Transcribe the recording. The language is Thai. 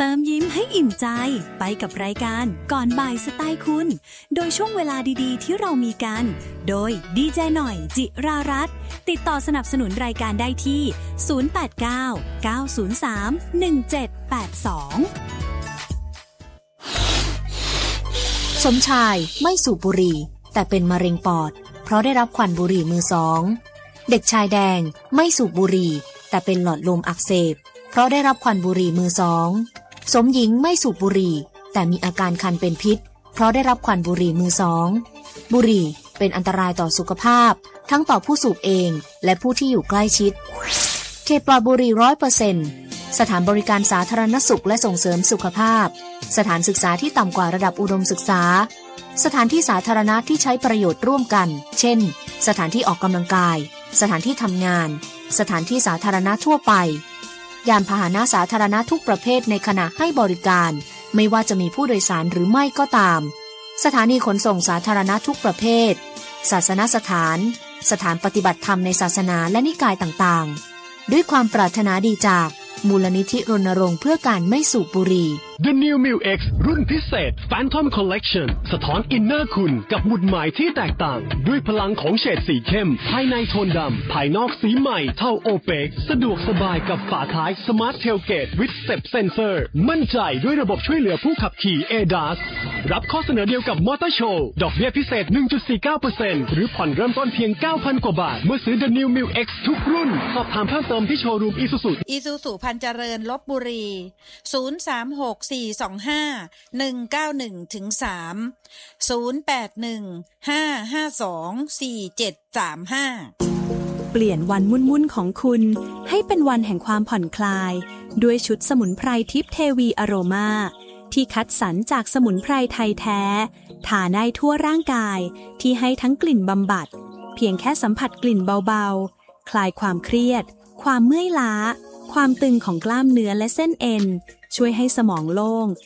เติมยิ้มให้อิ่มใจไปกับรายการก่อนบ่ายสไตล์คุณโดยช่วงเวลาดีๆที่เรามีกันโดยดีเจหน่อยจิรารัตน์ติดต่อสนับสนุนรายการได้ที่089 903 1782 สมชายไม่สูบบุหรี่แต่เป็นมะเร็งปอดเพราะได้รับควันบุหรี่มือสองเด็กชายแดงไม่สูบบุหรี่แต่เป็นหลอดลมอักเสบเพราะได้รับควันบุหรี่มือสองสมหญิงไม่สูบบุหรี่แต่มีอาการคันเป็นพิษเพราะได้รับควันบุหรี่มือสองบุหรี่เป็นอันตรายต่อสุขภาพทั้งต่อผู้สูบเองและผู้ที่อยู่ใกล้ชิดเขตปลอดบุหรี่ 100% สถานบริการสาธารณสุขและส่งเสริมสุขภาพสถานศึกษาที่ต่ำกว่าระดับอุดมศึกษาสถานที่สาธารณะที่ใช้ประโยชน์ร่วมกันเช่นสถานที่ออกกำลังกายสถานที่ทำงานสถานที่สาธารณะทั่วไปยานพาหนะสาธารณะทุกประเภทในขณะให้บริการไม่ว่าจะมีผู้โดยสารหรือไม่ก็ตามสถานีขนส่งสาธารณะทุกประเภทศาสนสถานสถานปฏิบัติธรรมในศาสนาและนิกายต่างๆด้วยความปรารถนาดีจากมูลนิธิรณรงค์เพื่อการไม่สูบบุหรี่ The New Mu X รุ่นพิเศษ Phantom Collection สะท้อนอินเนอร์คุณกับหมุดหมายที่แตกต่างด้วยพลังของเฉดสีเข้มภายในโทนดำภายนอกสีใหม่เท่าโอเปกสะดวกสบายกับฝาท้าย Smart Tailgate with Step Sensor มั่นใจด้วยระบบช่วยเหลือผู้ขับขี่ ADAS รับข้อเสนอเดียวกับ Motor Show ดอกเบี้ยพิเศษ 1.49% หรือผ่อนเริ่มต้นเพียง 9,000 กว่าบาทเมื่อซื้อ The New Mu X ทุกรุ่นสอบถามเพิ่มเติมที่โชว์รูม Isuzu พันเจริญลพบุรี036 425 191-3 081 552 4735 เปลี่ยนวันมุ่นๆของคุณให้เป็นวันแห่งความผ่อนคลายด้วยชุดสมุนไพรทิพย์เทวีอโรมาที่คัดสรรจากสมุนไพรไทยแท้ทาได้ทั่วร่างกายที่ให้ทั้งกลิ่นบำบัดเพียงแค่สัมผัสกลิ่นเบาๆคลายความเครียดความเมื่อยล้าความตึงของกล้ามเนื้อและเส้นเอ็นช่วยให้สมองโล่ง